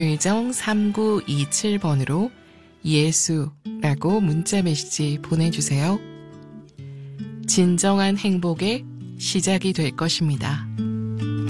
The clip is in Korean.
의정 3927번으로 예수라고 문자 메시지 보내주세요. 진정한 행복의 시작이 될 것입니다.